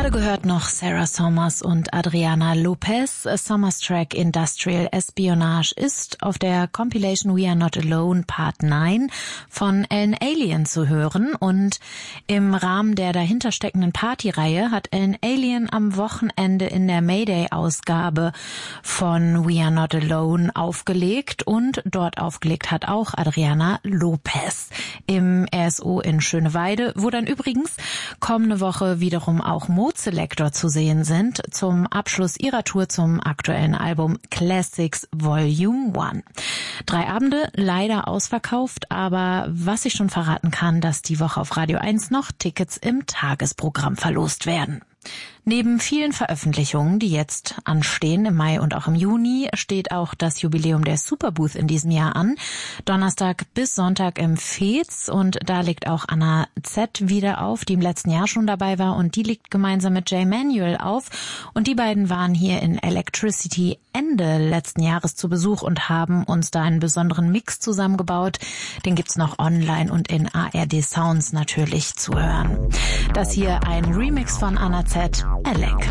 Gerade gehört noch Sarah Sommers und Adriana Lopez. Sommers Track Industrial Espionage ist auf der Compilation We Are Not Alone Part 9 von Ellen Allien zu hören. Und im Rahmen der dahintersteckenden Partyreihe hat Ellen Allien am Wochenende in der Mayday-Ausgabe von We Are Not Alone aufgelegt. Und dort aufgelegt hat auch Adriana Lopez im RSO in Schöneweide, wo dann übrigens kommende Woche wiederum auch Mode-Selector zu sehen sind, zum Abschluss ihrer Tour zum aktuellen Album Classics Volume 1. 3 Abende, leider ausverkauft, aber was ich schon verraten kann, dass die Woche auf Radio 1 noch Tickets im Tagesprogramm verlost werden. Neben vielen Veröffentlichungen, die jetzt anstehen im Mai und auch im Juni, steht auch das Jubiläum der Superbooth in diesem Jahr an. Donnerstag bis Sonntag im Fez, und da legt auch Anna Z wieder auf, die im letzten Jahr schon dabei war, und die legt gemeinsam mit Jay Manuel auf. Und die beiden waren hier in Electricity Ende letzten Jahres zu Besuch und haben uns da einen besonderen Mix zusammengebaut. Den gibt's noch online und in ARD Sounds natürlich zu hören. Das hier ein Remix von Anna Z, Elec.